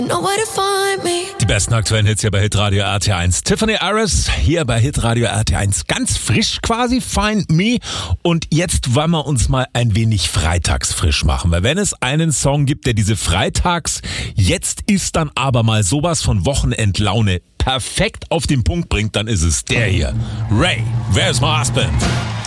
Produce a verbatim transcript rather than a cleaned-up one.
Nowhere to find me. Die besten aktuellen Hits hier bei Hitradio R T eins. Tiffany Harris hier bei Hitradio R T eins. Ganz frisch quasi, Find Me. Und jetzt wollen wir uns mal ein wenig freitags frisch machen. Weil wenn es einen Song gibt, der diese Freitags, jetzt ist dann aber mal sowas von Wochenendlaune perfekt auf den Punkt bringt, dann ist es der hier. Ray, Where's My Husband?